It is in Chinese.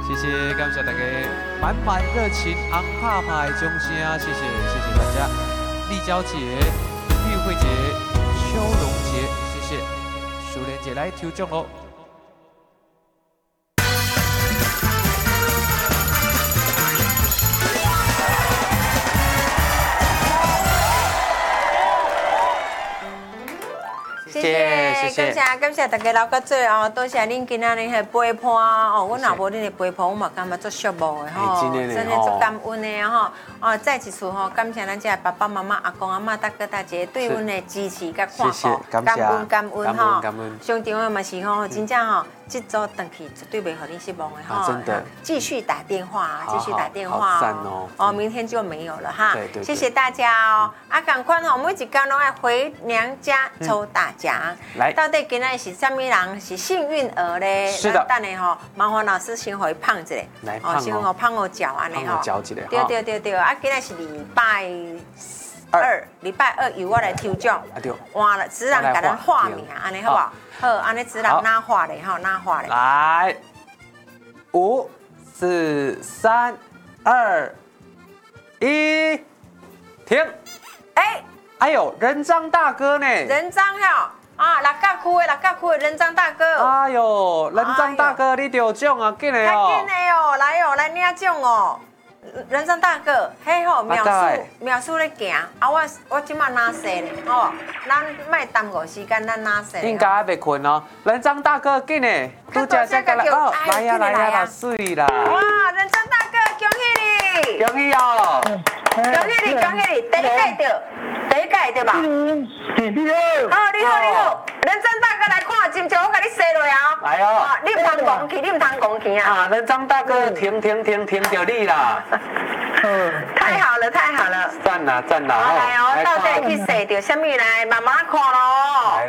谢谢，感谢大家满满热情、昂拍拍掌声，谢谢大家。立交姐、玉慧姐、秋荣姐，谢谢。淑莲姐来抽奖喽。 谢谢，感谢大家留到最后，多谢恁今仔日的陪伴哦。我若无恁的陪伴，我嘛感觉足寂寞的吼，真的足感恩的吼。哦，再一次吼，感谢咱这爸爸妈妈、阿公阿妈、大哥大姐对阮的支持甲看顾，感恩吼。上重要嘛是吼，真正吼，这组回去绝对袂互你失望的吼。 真的， 继续打电话，继续打电话哦。哦，明天就没有了哈。 对， 谢谢大家哦。啊，赶快吼，每一天拢爱回娘家抽大奖。 来， 到底今仔是什么人是幸运儿呢？ 是的， 等下吼，麻烦老师先回胖一下， 来胖哦， 先互胖我脚安尼吼， 脚一下， 对，啊，今仔是礼拜二由我来抽奖，换了只人给咱化名，安尼好不好？好，安尼只人哪画嘞？吼，哪画嘞？ 来，5、4、3、2、1，停！哎呦，人章大哥呢？ 人章哟。啊，六甲区的人章大哥！ 哎呦，人章大哥，你得奖啊，紧的哦！ 紧的哦，来领奖哦！人章大哥，嘿吼，描述咧行，啊我即马拿势咧，吼，咱莫耽误时间，咱拿势。 应该还袂困哦，人章大哥，紧的，拄只个来哦，来呀，水啦！ 哇，人章大哥，恭喜你！ 恭喜哦！ 恭喜你，第一届对吧？哦，你好，人章大哥来看，真正我甲你洗落啊！ 来哦， 你唔通讲去啊！ 啊，人章大哥，停着你啦！ 太好了！ 赞啦！ 来哦，到底去洗着什么来，慢慢看咯。